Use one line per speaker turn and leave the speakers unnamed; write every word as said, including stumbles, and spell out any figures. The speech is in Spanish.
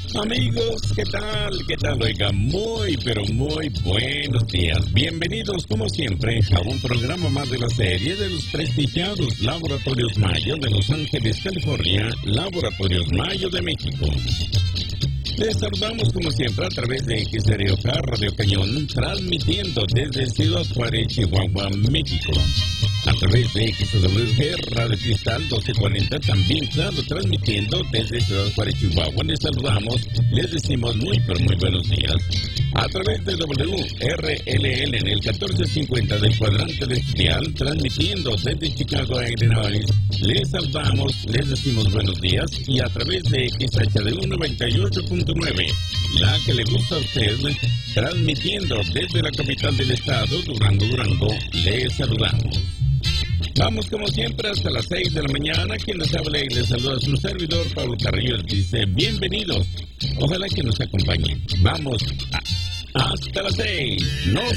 Amigos, ¿qué tal? ¿Qué tal? Oiga, muy, pero muy buenos días. Bienvenidos, como siempre, a un programa más de la serie de los prestigiados Laboratorios Mayo de Los Ángeles, California, Laboratorios Mayo de México. Les saludamos, como siempre, a través de X R O K Radio Cañón, transmitiendo desde Ciudad Juárez, Chihuahua, México. A través de X W G Radio Cristal doce cuarenta, también, claro, transmitiendo desde Ciudad Juárez, Chihuahua. Les saludamos, les decimos muy, pero muy buenos días. A través de W R L L en el catorce cincuenta del cuadrante de Estudial, transmitiendo desde Chicago, Illinois. Les saludamos, les decimos buenos días. Y a través de X H D U noventa y ocho punto nueve, la que le gusta a usted, transmitiendo desde la capital del estado, Durango, Durango, les saludamos. Vamos como siempre hasta las seis de la mañana. Quien nos habla y les saluda a su servidor, Pablo Carrillo, dice bienvenidos. Ojalá que nos acompañen. Vamos a, hasta las seis. No